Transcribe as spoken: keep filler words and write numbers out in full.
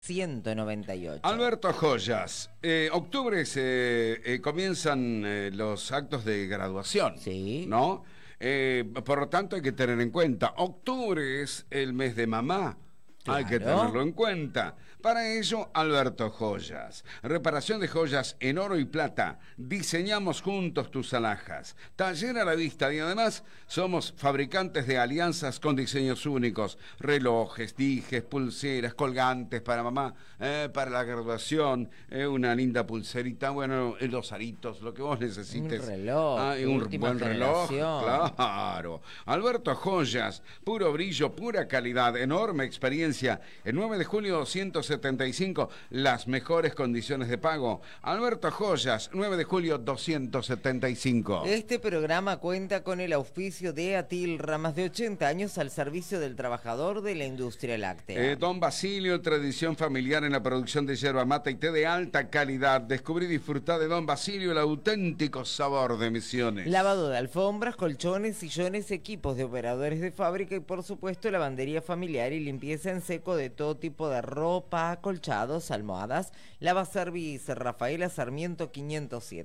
ciento noventa y ocho. Alberto Joyas, eh, octubre se eh, comienzan eh, los actos de graduación, Sí. ¿no? Eh, por lo tanto hay que tener en cuenta, octubre es el mes de mamá. Hay que Claro. tenerlo en cuenta. Para ello, Alberto Joyas. Reparación de joyas en oro y plata. Diseñamos juntos tus alhajas. Taller a la vista y además somos fabricantes de alianzas con diseños únicos. Relojes, dijes, pulseras, colgantes para mamá, eh, para la graduación, eh, una linda pulserita, bueno, eh, los aritos, lo que vos necesites. Un reloj, Ah, y un última buen reloj, generación. claro. Alberto Joyas, puro brillo, pura calidad, enorme experiencia. El nueve de julio doscientos setenta y cinco, las mejores condiciones de pago. Alberto Joyas, nueve de julio doscientos setenta y cinco. Este programa cuenta con el auspicio de Atilra, más de ochenta años al servicio del trabajador de la industria láctea. Eh, Don Basilio, tradición familiar en la producción de yerba mate y té de alta calidad. Descubrí y disfrutá de Don Basilio el auténtico sabor de Misiones. Lavado de alfombras, colchones, sillones, equipos de operadores de fábrica y por supuesto lavandería familiar y limpieza en seco de todo tipo de ropa, acolchados, almohadas. Lavaservice Rafaela Sarmiento quinientos siete.